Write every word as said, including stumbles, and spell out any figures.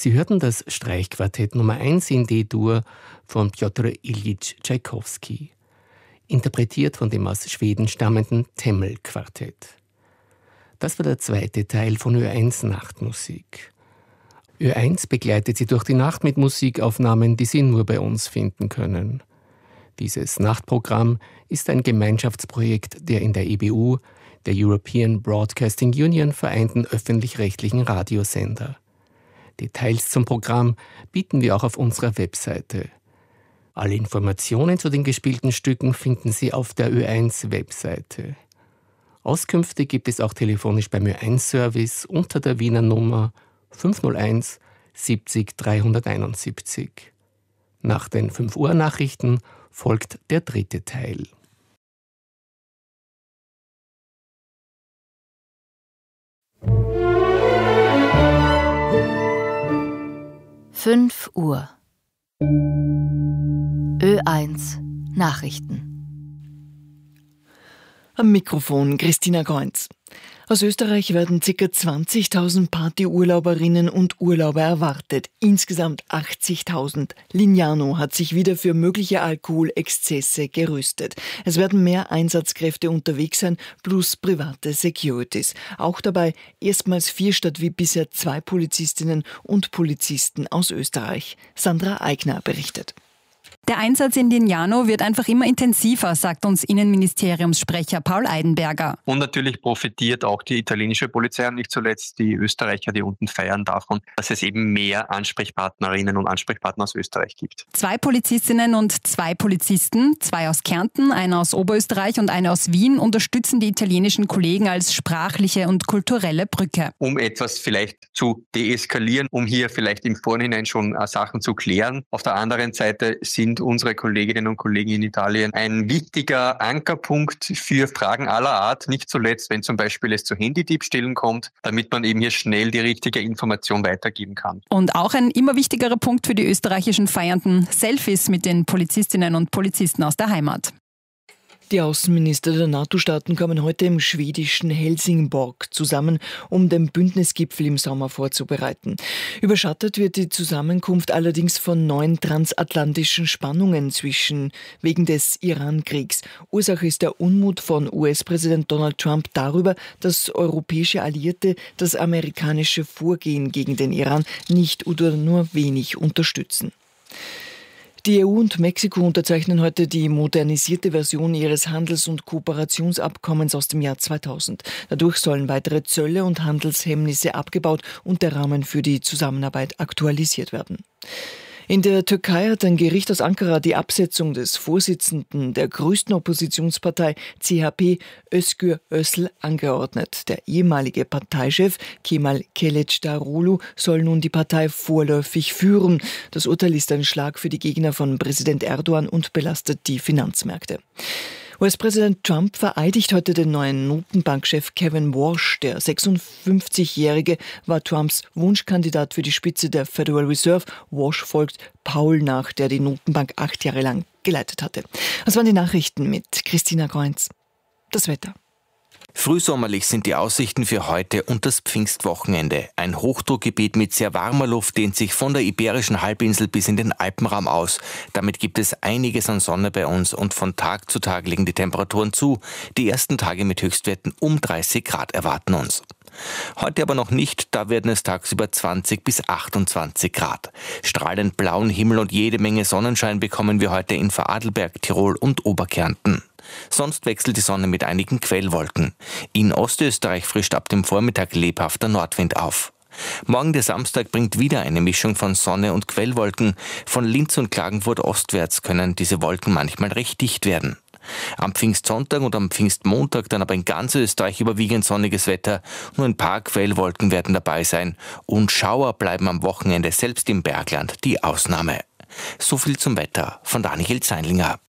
Sie hörten das Streichquartett Nummer eins in D-Dur von Pjotr Iljitsch Tschaikowski, interpretiert von dem aus Schweden stammenden Temmel-Quartett. Das war der zweite Teil von Ö eins Nachtmusik. Ö eins begleitet Sie durch die Nacht mit Musikaufnahmen, die Sie nur bei uns finden können. Dieses Nachtprogramm ist ein Gemeinschaftsprojekt der in der E B U, der European Broadcasting Union, vereinten öffentlich-rechtlichen Radiosender. Details zum Programm bieten wir auch auf unserer Webseite. Alle Informationen zu den gespielten Stücken finden Sie auf der Ö eins Webseite. Auskünfte gibt es auch telefonisch beim Ö eins Service unter der Wiener Nummer fünf null eins siebzig dreihunderteinundsiebzig. Nach den fünf Uhr Nachrichten folgt der dritte Teil. fünf Uhr. Ö eins Nachrichten. Am Mikrofon Christina Goinz. Aus Österreich werden ca. zwanzigtausend Partyurlauberinnen und Urlauber erwartet. Insgesamt achtzigtausend. Lignano hat sich wieder für mögliche Alkoholexzesse gerüstet. Es werden mehr Einsatzkräfte unterwegs sein, plus private Securities. Auch dabei erstmals vier statt wie bisher zwei Polizistinnen und Polizisten aus Österreich. Sandra Eigner berichtet. Der Einsatz in Lignano wird einfach immer intensiver, sagt uns Innenministeriumssprecher Paul Eidenberger. Und natürlich profitiert auch die italienische Polizei und nicht zuletzt die Österreicher, die unten feiern, davon, dass es eben mehr Ansprechpartnerinnen und Ansprechpartner aus Österreich gibt. Zwei Polizistinnen und zwei Polizisten, zwei aus Kärnten, einer aus Oberösterreich und eine aus Wien, unterstützen die italienischen Kollegen als sprachliche und kulturelle Brücke. Um etwas vielleicht zu deeskalieren, um hier vielleicht im Vorhinein schon Sachen zu klären. Auf der anderen Seite sind unsere Kolleginnen und Kollegen in Italien ein wichtiger Ankerpunkt für Fragen aller Art, nicht zuletzt, wenn zum Beispiel es zu Handydiebstählen kommt, damit man eben hier schnell die richtige Information weitergeben kann. Und auch ein immer wichtigerer Punkt für die österreichischen Feiernden: Selfies mit den Polizistinnen und Polizisten aus der Heimat. Die Außenminister der NATO-Staaten kommen heute im schwedischen Helsingborg zusammen, um den Bündnisgipfel im Sommer vorzubereiten. Überschattet wird die Zusammenkunft allerdings von neuen transatlantischen Spannungen zwischen wegen des Iran-Kriegs. Ursache ist der Unmut von U S-Präsident Donald Trump darüber, dass europäische Alliierte das amerikanische Vorgehen gegen den Iran nicht oder nur wenig unterstützen. Die E U und Mexiko unterzeichnen heute die modernisierte Version ihres Handels- und Kooperationsabkommens aus dem Jahr zweitausend. Dadurch sollen weitere Zölle und Handelshemmnisse abgebaut und der Rahmen für die Zusammenarbeit aktualisiert werden. In der Türkei hat ein Gericht aus Ankara die Absetzung des Vorsitzenden der größten Oppositionspartei C H P, Özgür Özel, angeordnet. Der ehemalige Parteichef Kemal Kılıçdaroğlu soll nun die Partei vorläufig führen. Das Urteil ist ein Schlag für die Gegner von Präsident Erdogan und belastet die Finanzmärkte. U S-Präsident Trump vereidigt heute den neuen Notenbankchef Kevin Warsh. Der sechsundfünfzigjährige war Trumps Wunschkandidat für die Spitze der Federal Reserve. Warsh folgt Paul nach, der die Notenbank acht Jahre lang geleitet hatte. Das waren die Nachrichten mit Christina Goinz. Das Wetter. Frühsommerlich sind die Aussichten für heute und das Pfingstwochenende. Ein Hochdruckgebiet mit sehr warmer Luft dehnt sich von der Iberischen Halbinsel bis in den Alpenraum aus. Damit gibt es einiges an Sonne bei uns und von Tag zu Tag legen die Temperaturen zu. Die ersten Tage mit Höchstwerten um dreißig Grad erwarten uns. Heute aber noch nicht, da werden es tagsüber zwanzig bis achtundzwanzig Grad. Strahlend blauen Himmel und jede Menge Sonnenschein bekommen wir heute in Vorarlberg, Tirol und Oberkärnten. Sonst wechselt die Sonne mit einigen Quellwolken. In Ostösterreich frischt ab dem Vormittag lebhafter Nordwind auf. Morgen der Samstag bringt wieder eine Mischung von Sonne und Quellwolken. Von Linz und Klagenfurt ostwärts können diese Wolken manchmal recht dicht werden. Am Pfingstsonntag und am Pfingstmontag dann aber in ganz Österreich überwiegend sonniges Wetter. Nur ein paar Quellwolken werden dabei sein. Und Schauer bleiben am Wochenende selbst im Bergland die Ausnahme. So viel zum Wetter von Daniel Zeinlinger.